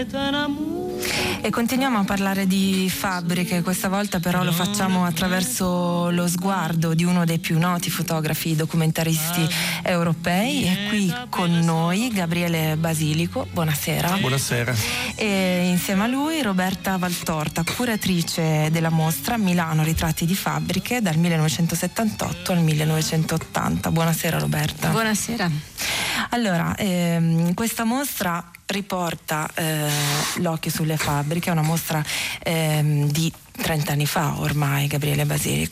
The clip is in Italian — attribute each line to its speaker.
Speaker 1: E continuiamo a parlare di fabbriche, questa volta però lo facciamo attraverso lo sguardo di uno dei più noti fotografi documentaristi europei. È qui con noi Gabriele Basilico, buonasera.
Speaker 2: Buonasera.
Speaker 1: E insieme a lui Roberta Valtorta, curatrice della mostra Milano Ritratti di fabbriche dal 1978 al 1980. Buonasera Roberta.
Speaker 3: Buonasera.
Speaker 1: Allora, questa mostra riporta l'occhio sulle fabbriche, è una mostra di 30 anni fa ormai, Gabriele Basilico.